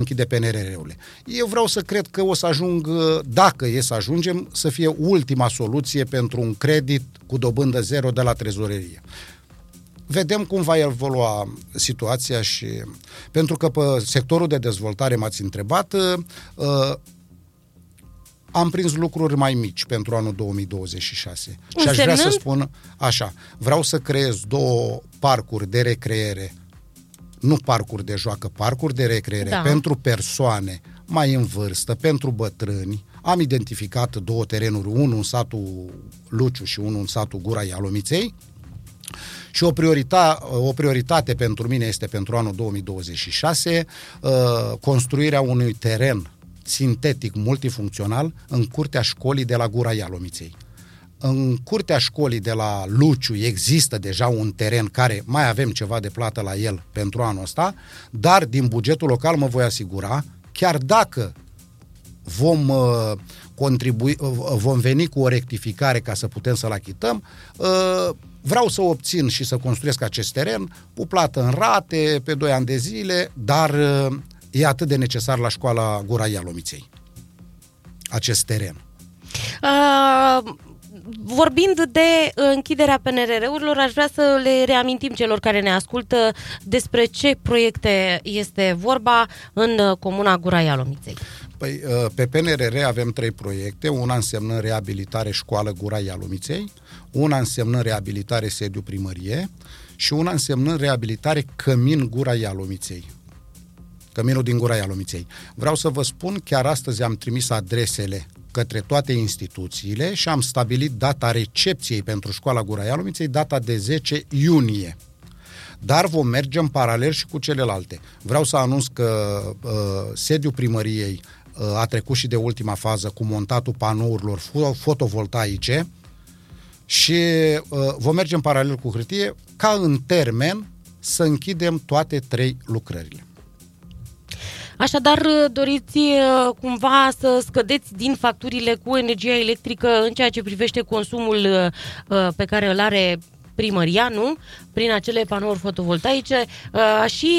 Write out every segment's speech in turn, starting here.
închide PNRR-urile. Eu vreau să cred că o să ajung, dacă e să ajungem, să fie ultima soluție pentru un credit cu dobândă zero de la trezorerie. Vedem cum va evolua situația și... Pentru că pe sectorul de dezvoltare m-ați întrebat, am prins lucruri mai mici pentru anul 2026. Și aș vrea să spun așa, vreau să creez 2 parcuri de recreere, nu parcuri de joacă, parcuri de recreere pentru persoane mai în vârstă, pentru bătrâni. Am identificat 2 terenuri, unul în satul Luciu și unul în satul Gura Ialomiței. Și o prioritate pentru mine este pentru anul 2026 construirea unui teren sintetic multifuncțional în curtea școlii de la Gura Ialomiței. În curtea școlii de la Luciu există deja un teren care mai avem ceva de plată la el pentru anul ăsta, dar din bugetul local mă voi asigura, chiar dacă vom veni cu o rectificare ca să putem să-l achităm, vreau să obțin și să construiesc acest teren cu plată în rate, pe 2 ani de zile, dar e atât de necesar la școala Gura Ialomiței acest teren. Vorbind de închiderea PNRR-urilor, aș vrea să le reamintim celor care ne ascultă despre ce proiecte este vorba în comuna Gura Ialomiței. Păi, pe PNRR avem 3 proiecte, una însemnă reabilitare școală Gura Ialomiței, una însemnă reabilitare sediu primărie și una însemnă reabilitare cămin Gura Ialomiței. Căminul din Gura Ialomiței. Vreau să vă spun, chiar astăzi am trimis adresele către toate instituțiile și am stabilit data recepției pentru școala Gura Ialomiței, data de 10 iunie. Dar vom merge în paralel și cu celelalte. Vreau să anunț că sediul primăriei a trecut și de ultima fază cu montatul panourilor fotovoltaice și vom merge în paralel cu hârtie ca în termen să închidem toate 3 lucrările. Așadar, doriți cumva să scădeți din facturile cu energia electrică în ceea ce privește consumul pe care îl are primăria, nu? Prin acele panouri fotovoltaice și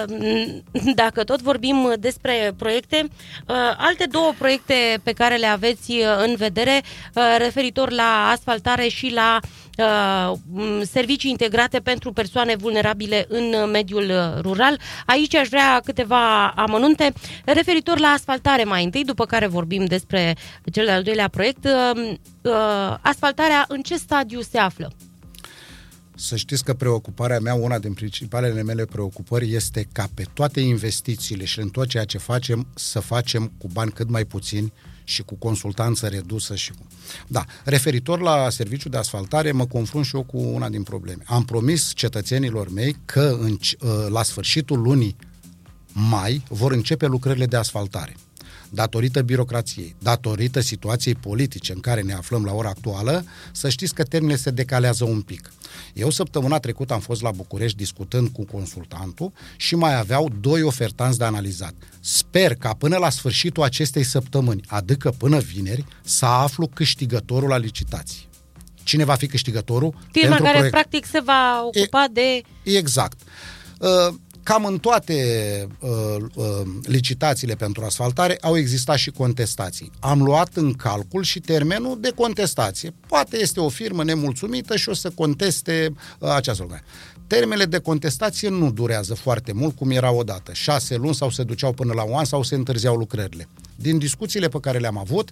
dacă tot vorbim despre proiecte, alte 2 proiecte pe care le aveți în vedere referitor la asfaltare și la servicii integrate pentru persoane vulnerabile în mediul rural. Aici aș vrea câteva amănunte referitor la asfaltare mai întâi, după care vorbim despre cel de-al 2-lea proiect. Asfaltarea în ce stadiu se află? Să știți că preocuparea mea, una din principalele mele preocupări este ca pe toate investițiile și în tot ceea ce facem, să facem cu bani cât mai puțini și cu consultanță redusă. Da, referitor la serviciul de asfaltare, mă confrunt și eu cu una din probleme. Am promis cetățenilor mei că la sfârșitul lunii mai vor începe lucrările de asfaltare. Datorită birocrației, datorită situației politice în care ne aflăm la ora actuală, să știți că termenele se decalează un pic. Eu săptămâna trecută am fost la București discutând cu consultantul și mai aveau 2 ofertanți de analizat. Sper ca până la sfârșitul acestei săptămâni, adică până vineri, să aflu câștigătorul la licitații. Cine va fi câștigătorul? Firma care practic se va ocupa de... Exact. Cam în toate licitațiile pentru asfaltare au existat și contestații. Am luat în calcul și termenul de contestație. Poate este o firmă nemulțumită și o să conteste această lucrare. Termenele de contestație nu durează foarte mult, cum era odată. 6 luni sau se duceau până la 1 an sau se întârziau lucrările. Din discuțiile pe care le-am avut,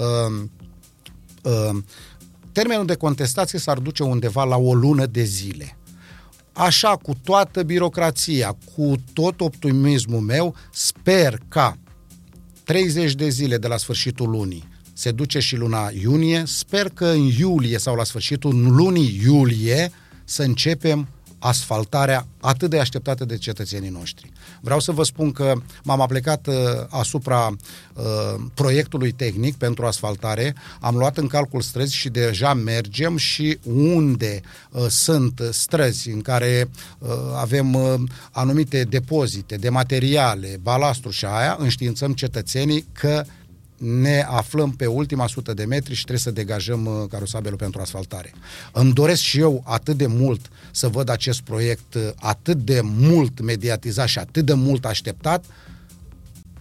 termenul de contestație s-ar duce undeva la 1 lună de zile. Așa, cu toată birocrația, cu tot optimismul meu, sper ca 30 de zile de la sfârșitul lunii se duce și luna iunie, sper că în iulie sau la sfârșitul lunii iulie să începem asfaltarea atât de așteptată de cetățenii noștri. Vreau să vă spun că m-am aplicat asupra proiectului tehnic pentru asfaltare, am luat în calcul străzi și deja mergem și unde sunt străzi în care avem anumite depozite de materiale, balasturi și aia, înștiințăm cetățenii că ne aflăm pe ultima 100 de metri și trebuie să degajăm carosabelul pentru asfaltare. Îmi doresc și eu atât de mult să văd acest proiect atât de mult mediatizat și atât de mult așteptat,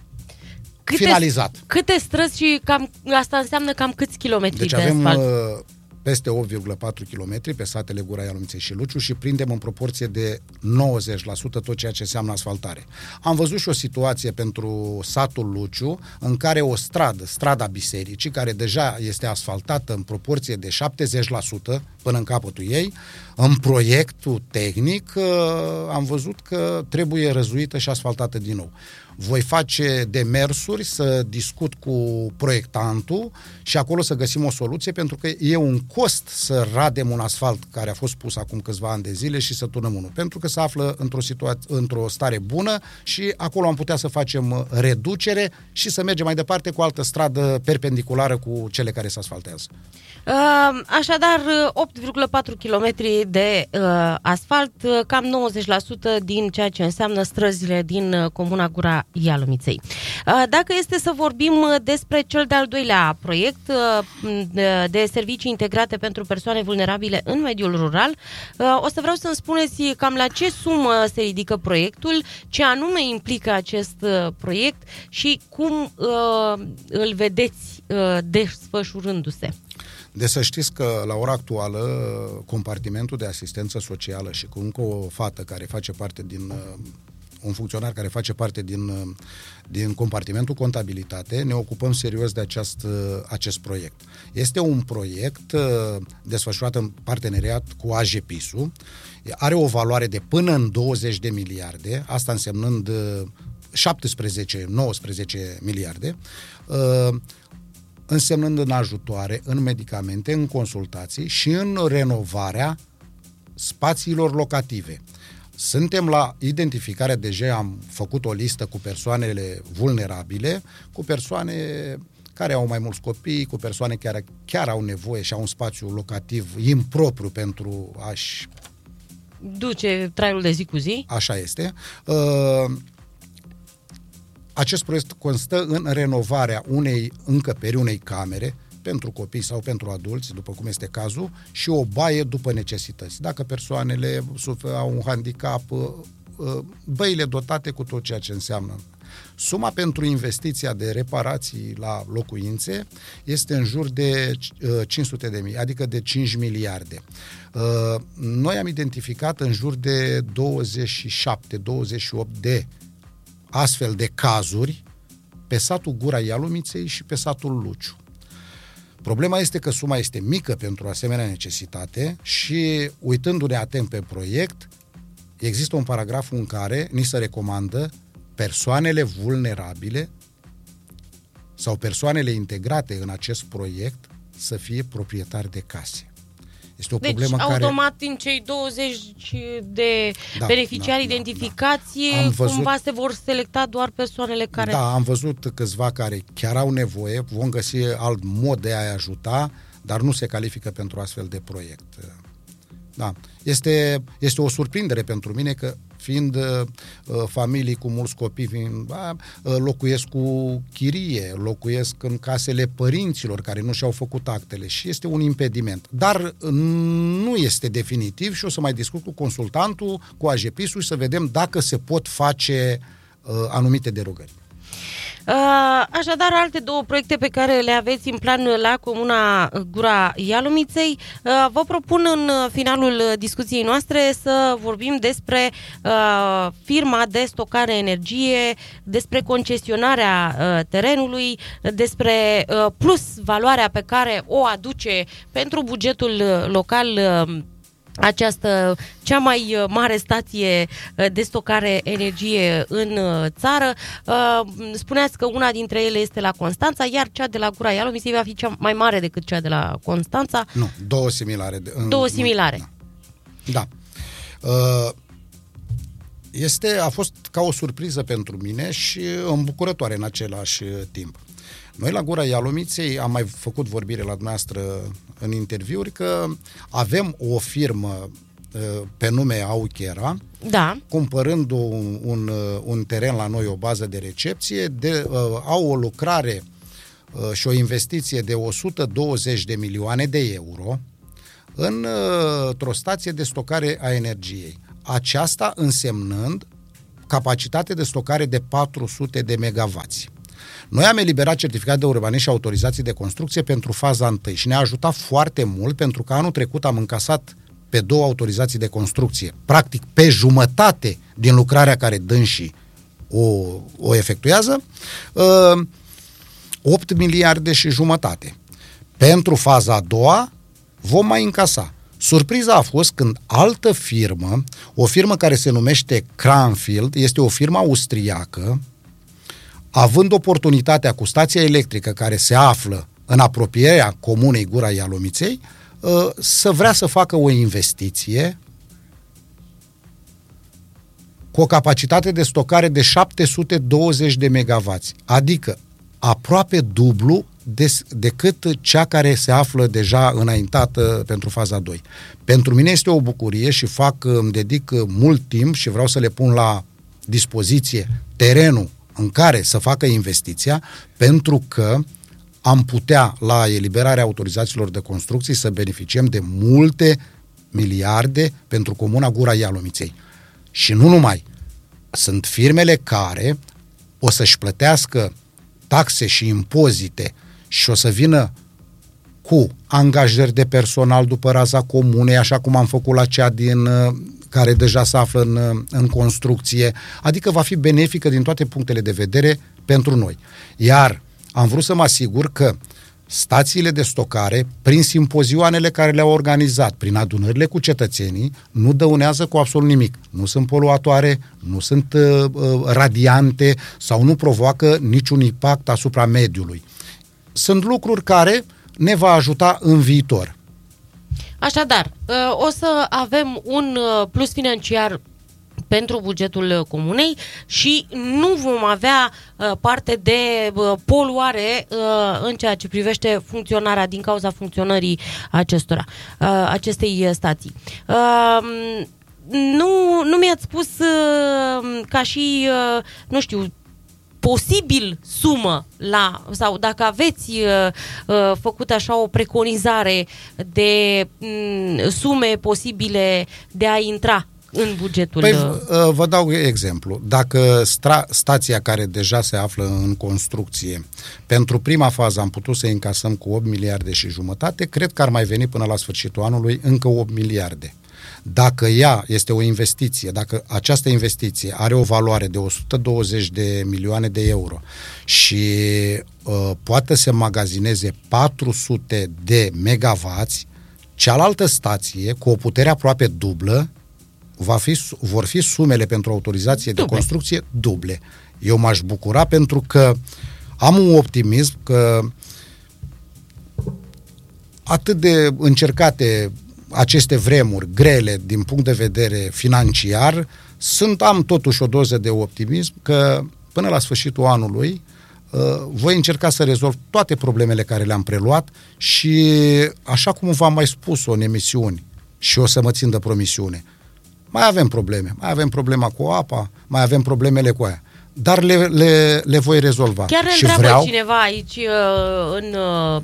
finalizat. Câte străzi și asta înseamnă cam câți kilometri deci de avem asfalt? peste 8,4 km pe satele Gura Ialomiței și Luciu și prindem în proporție de 90% tot ceea ce înseamnă asfaltare. Am văzut și o situație pentru satul Luciu în care o stradă, strada Bisericii, care deja este asfaltată în proporție de 70% până în capătul ei, în proiectul tehnic am văzut că trebuie răzuită și asfaltată din nou. Voi face demersuri să discut cu proiectantul și acolo să găsim o soluție, pentru că e un cost să radem un asfalt care a fost pus acum câțiva ani de zile și să turnăm unul, pentru că se află într-o stare bună și acolo am putea să facem reducere și să mergem mai departe cu o altă stradă perpendiculară cu cele care se asfaltează. Așadar, 8,4 km de asfalt, cam 90% din ceea ce înseamnă străzile din comuna Gura Ialomiței. Dacă este să vorbim despre cel de-al doilea proiect de servicii integrate pentru persoane vulnerabile în mediul rural, o să vreau să-mi spuneți cam la ce sumă se ridică proiectul, ce anume implică acest proiect și cum îl vedeți desfășurându-se. De să știți că la ora actuală compartimentul de asistență socială și cu încă o fată care face parte din un funcționar care face parte din compartimentul contabilitate, ne ocupăm serios de acest proiect. Este un proiect desfășurat în parteneriat cu AGPIS-ul, are o valoare de până în 20 de miliarde, asta însemnând 17-19 miliarde, însemnând în ajutoare, în medicamente, în consultații și în renovarea spațiilor locative. Suntem la identificare, deja am făcut o listă cu persoanele vulnerabile, cu persoane care au mai mulți copii, cu persoane care chiar au nevoie și au un spațiu locativ impropriu pentru a-și duce traiul de zi cu zi. Așa este. Acest proiect constă în renovarea unei încăperi, unei camere, pentru copii sau pentru adulți, după cum este cazul, și o baie după necesități. Dacă persoanele au un handicap, băile dotate cu tot ceea ce înseamnă. Suma pentru investiția de reparații la locuințe este în jur de 500.000, adică de 5 miliarde. Noi am identificat în jur de 27-28 de astfel de cazuri pe satul Gura Ialomiței și pe satul Luciu. Problema este că suma este mică pentru asemenea necesitate și, uitându-ne atent pe proiect, există un paragraf în care ni se recomandă persoanele vulnerabile sau persoanele integrate în acest proiect să fie proprietari de case. Este o problemă deci, automat, din cei 20 de beneficiari identificați, cumva se vor selecta doar persoanele care... Da, am văzut câțiva care chiar au nevoie, vom găsi alt mod de a-i ajuta, dar nu se califică pentru astfel de proiect. Da. Este o surprindere pentru mine că, fiind familii cu mulți copii, locuiesc cu chirie, locuiesc în casele părinților care nu și-au făcut actele și este un impediment. Dar nu este definitiv și o să mai discut cu consultantul, cu AGPIS-ul și să vedem dacă se pot face anumite derogări. Așadar, alte două proiecte pe care le aveți în plan la comuna Gura Ialomiței. Vă propun în finalul discuției noastre să vorbim despre firma de stocare energie, despre concesionarea terenului, despre plus valoarea pe care o aduce pentru bugetul local această cea mai mare stație de stocare energie în țară. Spuneați că una dintre ele este la Constanța, iar cea de la Gura Ialomiței va fi cea mai mare decât cea de la Constanța. Nu, două similare. Două similare. Da. A fost ca o surpriză pentru mine și îmbucurătoare în același timp. Noi la Gura Ialomiței am mai făcut vorbire la dumneavoastră în interviuri că avem o firmă pe nume Auchera, cumpărând un teren la noi, o bază de recepție, au o lucrare și o investiție de 120 de milioane de euro într-o stație de stocare a energiei. Aceasta însemnând capacitate de stocare de 400 de megavați. Noi am eliberat certificat de urbanism și autorizații de construcție pentru faza 1 și ne-a ajutat foarte mult pentru că anul trecut am încasat pe 2 autorizații de construcție, practic pe jumătate din lucrarea care dânsii o efectuează, 8 miliarde și jumătate. Pentru faza a doua vom mai încasa. Surpriza a fost când altă firmă, o firmă care se numește Cranfield, este o firmă austriacă, având oportunitatea cu stația electrică care se află în apropierea comunei Gura Ialomiței, să vrea să facă o investiție cu o capacitate de stocare de 720 de megawatts, adică aproape dublu decât cea care se află deja înaintată pentru faza 2. Pentru mine este o bucurie și îmi dedic mult timp și vreau să le pun la dispoziție terenul în care să facă investiția, pentru că am putea, la eliberarea autorizațiilor de construcții, să beneficiem de multe miliarde pentru comuna Gura Ialomiței. Și nu numai. Sunt firmele care o să-și plătească taxe și impozite și o să vină cu angajări de personal după raza comunei, așa cum am făcut la cea care deja se află în construcție, adică va fi benefică din toate punctele de vedere pentru noi. Iar am vrut să mă asigur că stațiile de stocare, prin simpozioanele care le-au organizat, prin adunările cu cetățenii, nu dăunează cu absolut nimic. Nu sunt poluatoare, nu sunt radiante sau nu provoacă niciun impact asupra mediului. Sunt lucruri care ne va ajuta în viitor. Așadar, o să avem un plus financiar pentru bugetul comunei și nu vom avea parte de poluare în ceea ce privește funcționarea din cauza funcționării acestei stații. Nu mi-ați spus ca și, nu știu, posibil sumă sau dacă aveți făcut așa o preconizare de sume posibile de a intra în bugetul... Vă dau exemplu. Dacă stația care deja se află în construcție, pentru prima fază am putut să încasăm cu 8 miliarde și jumătate, cred că ar mai veni până la sfârșitul anului încă 8 miliarde. Dacă ea este o investiție, dacă această investiție are o valoare de 120 de milioane de euro și poate să magazineze 400 de megawatts, cealaltă stație, cu o putere aproape dublă, vor fi sumele pentru autorizație de construcție duble. Eu m-aș bucura pentru că am un optimism că atât de încercate aceste vremuri grele din punct de vedere financiar, am totuși o doză de optimism că până la sfârșitul anului voi încerca să rezolv toate problemele care le-am preluat și, așa cum v-am mai spus-o în emisiuni și o să mă țin de promisiune, mai avem problema cu apa, mai avem problemele cu aia, dar le voi rezolva. Chiar și întreabă cineva aici în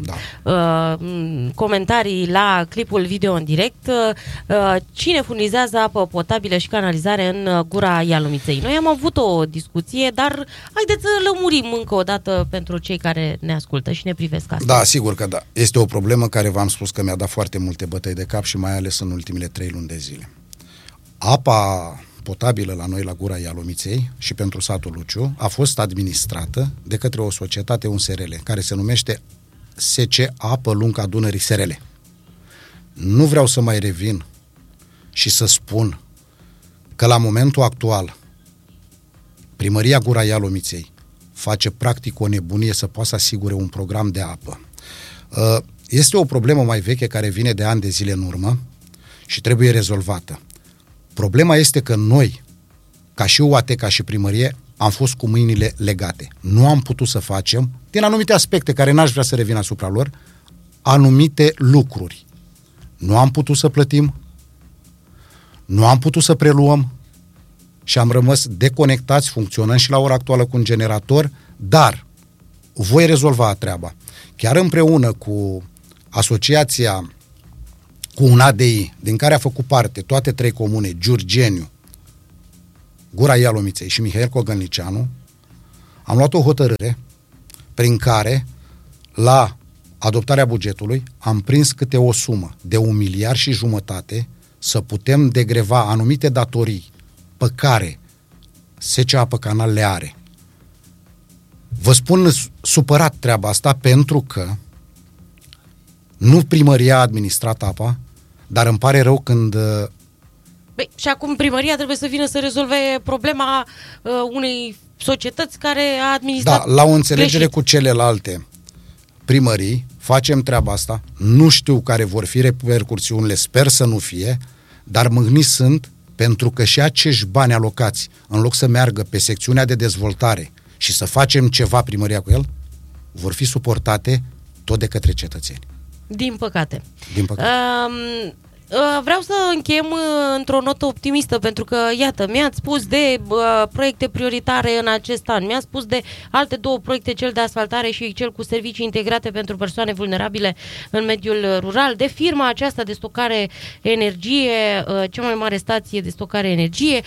comentarii la clipul video în direct, cine furnizează apă potabilă și canalizare în Gura Ialomiței. Noi am avut o discuție, dar haideți să lămurim încă o dată pentru cei care ne ascultă și ne privesc astăzi. Da, sigur că da. Este o problemă care v-am spus că mi-a dat foarte multe bătăi de cap și mai ales în ultimele 3 luni de zile. Apa potabilă la noi la Gura Ialomiței și pentru satul Luciu a fost administrată de către o societate, un SRL, care se numește SC Apă Lunga Dunării SRL. Nu vreau să mai revin și să spun că la momentul actual Primăria Gura Ialomiței face practic o nebunie să poată să asigure un program de apă. Este o problemă mai veche care vine de ani de zile în urmă și trebuie rezolvată. Problema este că noi, ca și UAT, ca și primărie, am fost cu mâinile legate. Nu am putut să facem, din anumite aspecte care n-aș vrea să revin asupra lor, anumite lucruri. Nu am putut să plătim, nu am putut să preluăm și am rămas deconectați, funcționând și la ora actuală cu un generator, dar voi rezolva treaba. Chiar împreună cu asociația, cu un ADI, din care a făcut parte toate 3 comune, Giurgeniu, Gura Ialomiței și Mihail Cogălnicianu, am luat o hotărâre prin care la adoptarea bugetului am prins câte o sumă de 1,5 miliarde să putem degreva anumite datorii pe care SC Apă Canal le are. Vă spun supărat treaba asta pentru că nu primăria a administrat apa, dar îmi pare rău când... Și acum primăria trebuie să vină să rezolve problema unei societăți care a administrat. Da, la o înțelegere greșit cu celelalte primării, facem treaba asta, nu știu care vor fi repercursiunile, sper să nu fie, dar mâhnit sunt pentru că și acești bani alocați, în loc să meargă pe secțiunea de dezvoltare și să facem ceva primăria cu el, vor fi suportate tot de către cetățeni. Din păcate. Din păcate. Vreau să încheiem într-o notă optimistă, pentru că, iată, mi-ați spus de proiecte prioritare în acest an, mi-ați spus de alte 2 proiecte, cel de asfaltare și cel cu servicii integrate pentru persoane vulnerabile în mediul rural, de firma aceasta de stocare energie, cea mai mare stație de stocare energie.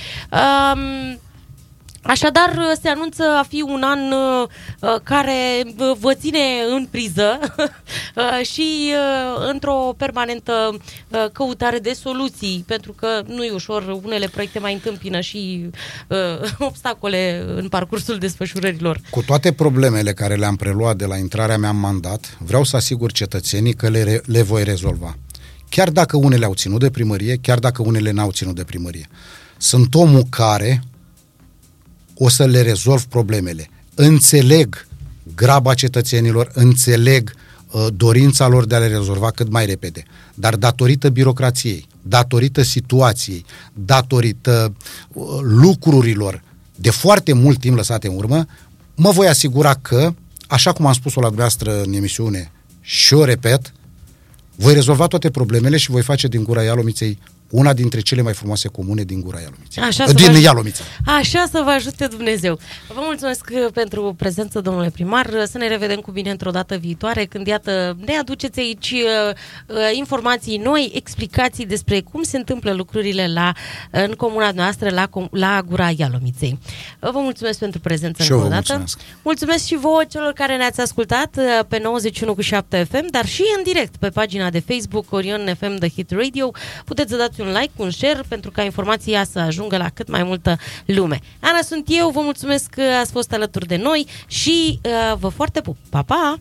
Așadar, se anunță a fi un an care vă ține în priză și într-o permanentă căutare de soluții, pentru că nu e ușor, unele proiecte mai întâmpină și obstacole în parcursul desfășurărilor. Cu toate problemele care le-am preluat de la intrarea mea în mandat, vreau să asigur cetățenii că le voi rezolva. Chiar dacă unele au ținut de primărie, chiar dacă unele n-au ținut de primărie. Sunt omul care o să le rezolv problemele. Înțeleg graba cetățenilor, înțeleg dorința lor de a le rezolva cât mai repede. Dar datorită birocrației, datorită situației, datorită lucrurilor de foarte mult timp lăsate în urmă, mă voi asigura că, așa cum am spus-o la dumneavoastră în emisiune și o repet, voi rezolva toate problemele și voi face din Gura Ialomiței una dintre cele mai frumoase comune din Gura Ialomiței. Din Ialomița. Așa să vă ajute Dumnezeu. Vă mulțumesc pentru prezență, domnule primar. Să ne revedem cu bine într-o dată viitoare, când, iată, ne aduceți aici informații noi, explicații despre cum se întâmplă lucrurile în comuna noastră, la Gura Ialomiței. Vă mulțumesc pentru prezență încă o dată. Mulțumesc și vouă, celor care ne-ați ascultat pe 91.7 FM, dar și în direct pe pagina de Facebook Orion FM The Hit Radio. Puteți să dați un like, un share, pentru ca informația să ajungă la cât mai multă lume. Ana sunt eu, vă mulțumesc că ați fost alături de noi și vă foarte pup. Pa, pa!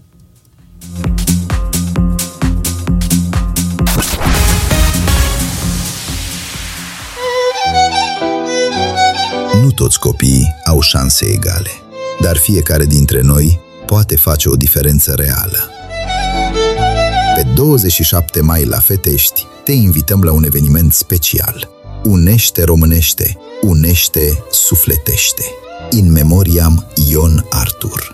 Nu toți copiii au șanse egale, dar fiecare dintre noi poate face o diferență reală. Pe 27 mai la Fetești te invităm la un eveniment special. Unește românește, unește sufletește. In memoriam Ion Artur.